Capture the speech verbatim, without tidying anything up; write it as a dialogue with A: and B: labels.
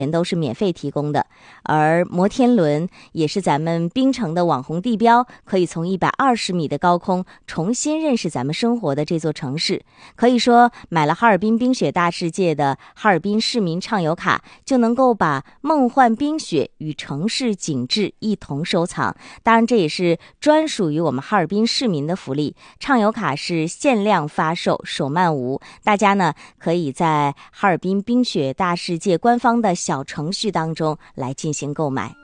A: 都是免费提供的，而摩天轮也是咱们槟城的网红地标，可以从一百二十米的高空重新认识咱们生活的这座城市。可以说，买了哈尔滨冰雪大世界的哈尔滨市民畅游卡，就能够把梦幻冰雪与城市景致一同收藏。当然，这也是专属于我们哈尔滨市民的福利。畅游卡是限量发售，手慢无，大家呢可以在哈尔滨冰雪大世界官方的小程序当中来进行购买。